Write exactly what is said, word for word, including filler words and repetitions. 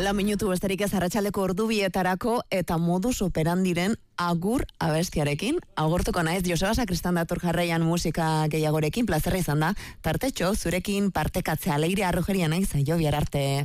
La minutu besterik ez arratsaldeko ordubietarako eta modus operandiren agur abestiarekin. Agurtuko naiz, Joseba Sakristan dator jarraian musika gehiagorekin, plazerra izan da. Tartetxo, zurekin partekatzea, Leire Arrojeria naiz, aio, bihar arte.